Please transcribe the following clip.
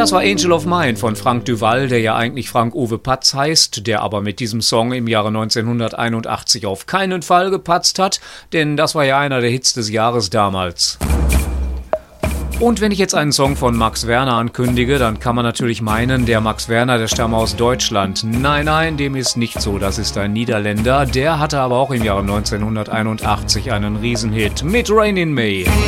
Das war Angel of Mine von Frank Duval, der ja eigentlich Frank-Uwe Patz heißt, der aber mit diesem Song im Jahre 1981 auf keinen Fall gepatzt hat, denn das war ja einer der Hits des Jahres damals. Und wenn ich jetzt einen Song von Max Werner ankündige, dann kann man natürlich meinen, der Max Werner, der stamme aus Deutschland. Nein, nein, dem ist nicht so, das ist ein Niederländer, der hatte aber auch im Jahre 1981 einen Riesenhit mit Rain in May.